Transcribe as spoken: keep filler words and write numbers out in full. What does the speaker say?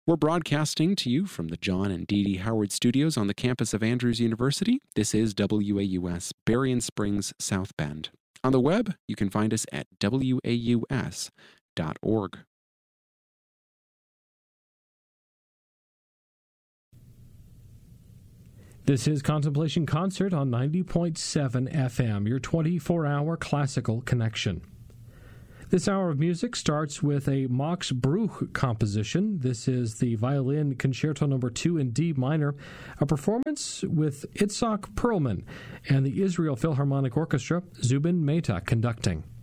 We're broadcasting to you from the John and Dee Dee Howard Studios on the campus of Andrews University. This is W A U S, Berrien Springs, South Bend. On the web, you can find us at W A U S dot org. This is Contemplation Concert on ninety point seven F M, your twenty-four hour classical connection. This hour of music starts with a Max Bruch composition. This is the Violin Concerto Number two in D minor, a performance with Itzhak Perlman and the Israel Philharmonic Orchestra, Zubin Mehta conducting.